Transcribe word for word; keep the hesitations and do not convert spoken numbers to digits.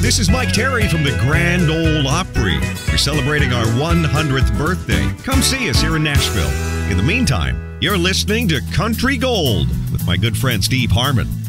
this is Mike Terry from the Grand Ole Opry. We're celebrating our one hundredth birthday. Come see us here in Nashville. In the meantime, you're listening to Country Gold with my good friend Steve Harmon.